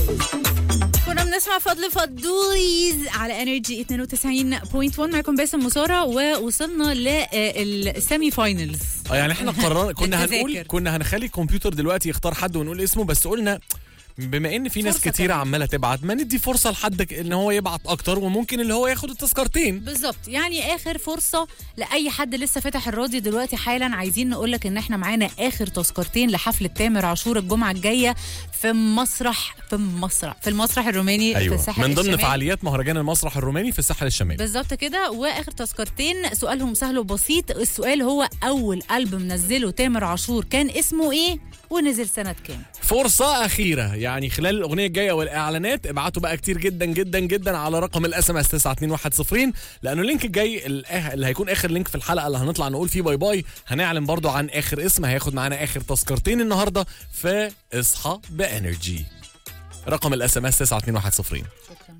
كنا بنسمع فضل فضوليز على انرجي 92.1. معكم باسم مسارة، ووصلنا للسيمي فاينلز. يعني احنا قررنا كنا هنخلي الكمبيوتر دلوقتي يختار حد ونقول اسمه، بس قلنا بما ان في ناس كتيرة عمالة تبعت، ما ندي فرصة لحد ان هو يبعت اكتر، وممكن اللي هو ياخد التذكرتين. بالظبط، يعني اخر فرصة لاي حد لسه فاتح الراديو دلوقتي حالا. عايزين نقولك ان احنا معانا اخر تذكرتين لحفلة تامر عاشور الجمعة الجاية في المسرح الروماني. أيوة. في الساحل من ضمن الشمالي. فعاليات مهرجان المسرح الروماني في الساحل الشمالي. بالظبط كده. واخر تذكرتين سؤالهم سهل وبسيط. السؤال هو اول ألبوم نزله تامر عاشور كان اسمه ايه ونزل سنة كام؟ فرصة أخيرة، يعني خلال الأغنية الجاية والإعلانات ابعتوا بقى كتير جدا جدا جدا على رقم الاس ام اس 92110، لأنه اللينك الجاي اللي هيكون آخر لينك في الحلقة اللي هنطلع نقول فيه باي باي، هنعلن برضو عن آخر اسم هياخد معانا آخر تذكرتين النهاردة في اصحى بانرجي. رقم الاس ام اس 92110. شكرا.